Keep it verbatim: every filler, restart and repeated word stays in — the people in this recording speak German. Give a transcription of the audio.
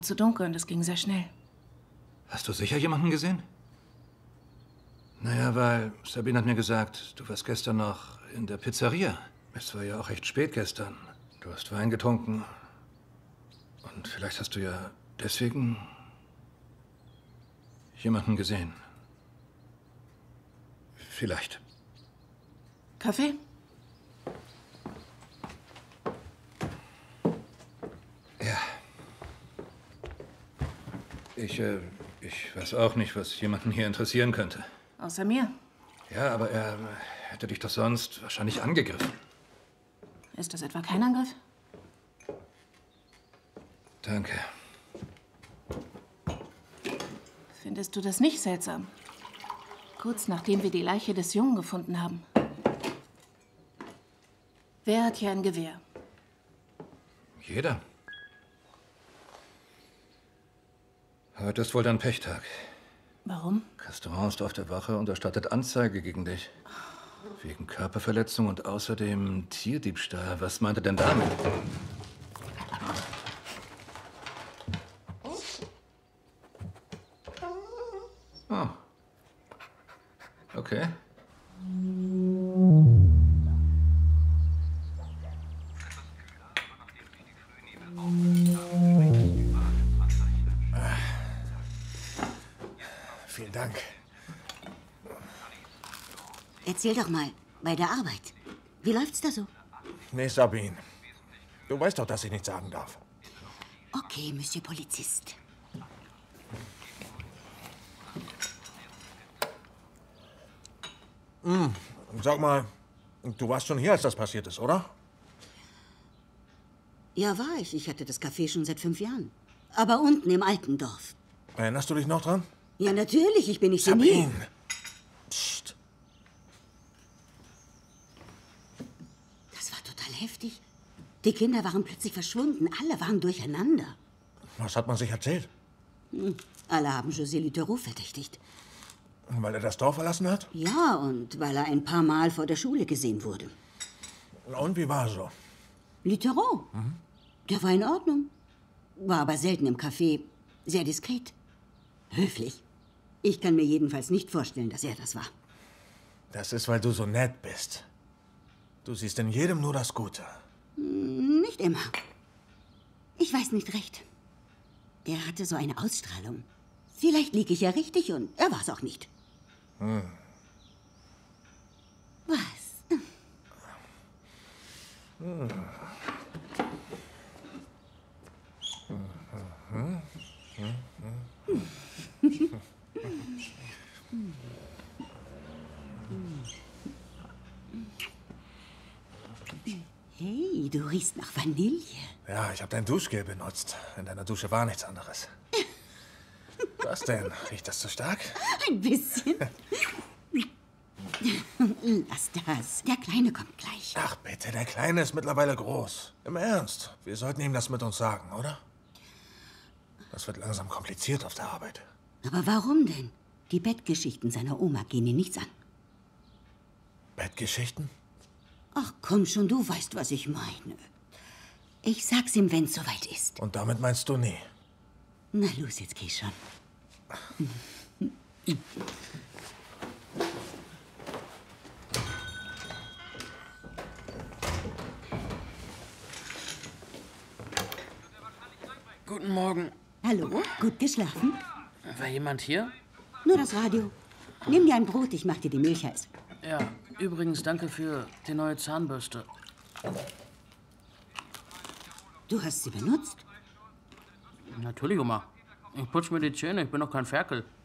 Zu dunkel und es ging sehr schnell. Hast du sicher jemanden gesehen? Naja, weil Sabine hat mir gesagt, du warst gestern noch in der Pizzeria. Es war ja auch recht spät gestern. Du hast Wein getrunken. Und vielleicht hast du ja deswegen jemanden gesehen. Vielleicht. Kaffee? Ja. Ich, äh, ich weiß auch nicht, was jemanden hier interessieren könnte. Außer mir. Ja, aber er hätte dich doch sonst wahrscheinlich angegriffen. Ist das etwa kein Angriff? Danke. Findest du das nicht seltsam? Kurz nachdem wir die Leiche des Jungen gefunden haben. Wer hat hier ein Gewehr? Jeder. Heute ist wohl dein Pechtag. Warum? Restaurant ist auf der Wache und erstattet Anzeige gegen dich. Wegen Körperverletzung und außerdem Tierdiebstahl. Was meint er denn damit? Oh. Okay. Vielen Dank. Erzähl doch mal, bei der Arbeit. Wie läuft's da so? Nee, Sabine. Du weißt doch, dass ich nichts sagen darf. Okay, Monsieur Polizist. Hm, sag mal, du warst schon hier, als das passiert ist, oder? Ja, war ich. Ich hatte das Café schon seit fünf Jahren. Aber unten im alten Dorf. Erinnerst du dich noch dran? Ja, natürlich. Ich bin nicht senil. Sabine! Psst. Das war total heftig. Die Kinder waren plötzlich verschwunden. Alle waren durcheinander. Was hat man sich erzählt? Hm. Alle haben José Litereau verdächtigt. Weil er das Dorf verlassen hat? Ja, und weil er ein paar Mal vor der Schule gesehen wurde. Und wie war er so? Litereau? Mhm. Der war in Ordnung. War aber selten im Café. Sehr diskret. Höflich. Ich kann mir jedenfalls nicht vorstellen, dass er das war. Das ist, weil du so nett bist. Du siehst in jedem nur das Gute. Nicht immer. Ich weiß nicht recht. Er hatte so eine Ausstrahlung. Vielleicht lieg ich ja richtig und er war es auch nicht. Hm. Was? Hm. Hey, du riechst nach Vanille. Ja, ich habe dein Duschgel benutzt. In deiner Dusche war nichts anderes. Was denn? Riecht das zu stark? Ein bisschen. Lass das. Der Kleine kommt gleich. Ach bitte, der Kleine ist mittlerweile groß. Im Ernst. Wir sollten ihm das mit uns sagen, oder? Das wird langsam kompliziert auf der Arbeit. Aber warum denn? Die Bettgeschichten seiner Oma gehen ihn nichts an. Bettgeschichten? Ach komm schon, du weißt, was ich meine. Ich sag's ihm, wenn's soweit ist. Und damit meinst du nie? Na los, jetzt geh schon. Guten Morgen. Hallo, gut geschlafen? War jemand hier? Nur das Radio. Nimm dir ein Brot, ich mach dir die Milch heiß. Ja, übrigens danke für die neue Zahnbürste. Du hast sie benutzt? Natürlich, Oma. Ich putze mir die Zähne, ich bin doch kein Ferkel.